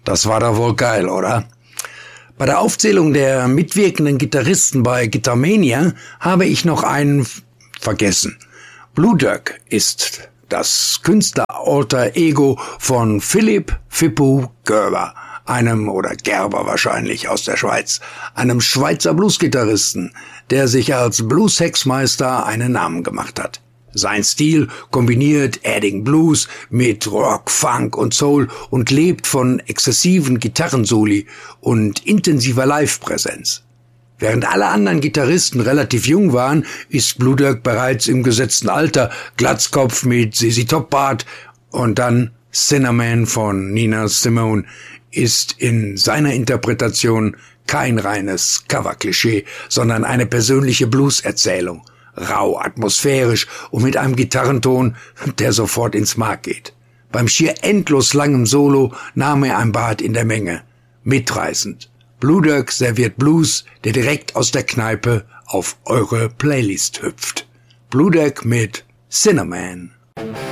Das war doch wohl geil, oder? Bei der Aufzählung der mitwirkenden Gitarristen bei Guitarmania habe ich noch einen vergessen. Blue Dirk ist das Künstler-Alter Ego von Philipp Fippo Gerber, Gerber wahrscheinlich aus der Schweiz, einem Schweizer Bluesgitarristen, der sich als Blues-Hexmeister einen Namen gemacht hat. Sein Stil kombiniert Adding Blues mit Rock, Funk und Soul und lebt von exzessiven Gitarrensoli und intensiver Live-Präsenz. Während alle anderen Gitarristen relativ jung waren, ist Blue Dirk bereits im gesetzten Alter, Glatzkopf mit ZZ Top Bart und dann Cinnamon von Nina Simone ist in seiner Interpretation kein reines Cover-Klischee, sondern eine persönliche Blues-Erzählung. Rau, atmosphärisch und mit einem Gitarrenton, der sofort ins Mark geht. Beim schier endlos langem Solo nahm er ein Bad in der Menge. Mitreißend. Blue Dirk serviert Blues, der direkt aus der Kneipe auf eure Playlist hüpft. Blue Dirk mit Cinnamon.